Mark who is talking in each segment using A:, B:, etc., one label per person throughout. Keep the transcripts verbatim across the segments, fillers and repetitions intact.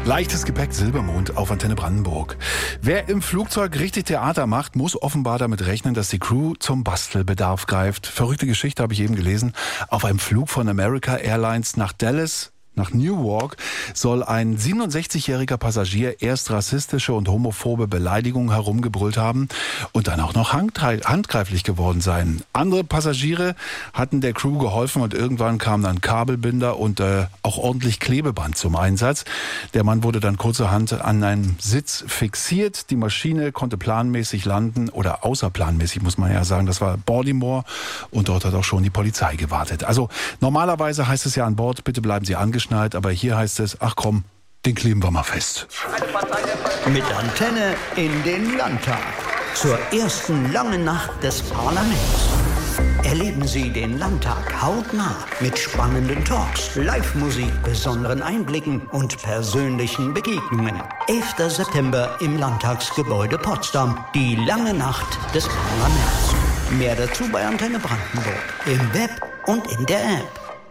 A: Leichtes Gepäck, Silbermond auf Antenne Brandenburg. Wer im Flugzeug richtig Theater macht, muss offenbar damit rechnen, dass die Crew zum Bastelbedarf greift. Verrückte Geschichte habe ich eben gelesen. Auf einem Flug von America Airlines nach Dallas, nach Newark, soll ein siebenundsechzigjähriger Passagier erst rassistische und homophobe Beleidigungen herumgebrüllt haben und dann auch noch handgreiflich geworden sein. Andere Passagiere hatten der Crew geholfen und irgendwann kamen dann Kabelbinder und äh, auch ordentlich Klebeband zum Einsatz. Der Mann wurde dann kurzerhand an einem Sitz fixiert. Die Maschine konnte planmäßig landen oder außerplanmäßig, muss man ja sagen. Das war Baltimore und dort hat auch schon die Polizei gewartet. Also normalerweise heißt es ja an Bord, bitte bleiben Sie angeschnallt. Aber hier heißt es, ach komm, den kleben wir mal fest.
B: Mit Antenne in den Landtag. Zur ersten langen Nacht des Parlaments. Erleben Sie den Landtag hautnah mit spannenden Talks, Live-Musik, besonderen Einblicken und persönlichen Begegnungen. elfter September im Landtagsgebäude Potsdam. Die lange Nacht des Parlaments. Mehr dazu bei Antenne Brandenburg. Im Web und in der App.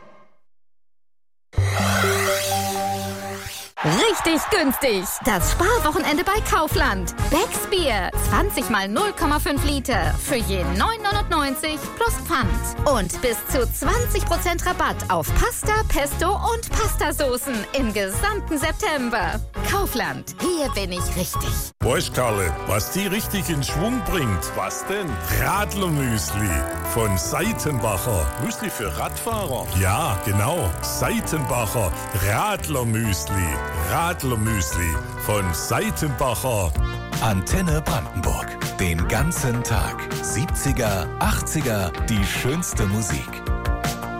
C: Richtig günstig. Das Sparwochenende bei Kaufland. Becks Bier. zwanzig mal null Komma fünf Liter. Für je neun neunundneunzig plus Pfand. Und bis zu zwanzig Prozent Rabatt auf Pasta, Pesto und Pastasoßen im gesamten September. Kaufland. Hier bin ich richtig.
D: Weißt Karle, was die richtig in Schwung bringt? Was denn? Radlermüsli von Seitenbacher. Müsli für Radfahrer? Ja, genau. Seitenbacher Radlermüsli. Radlermüsli von Seitenbacher.
E: Antenne Brandenburg. Den ganzen Tag. siebziger, achtziger, die schönste Musik.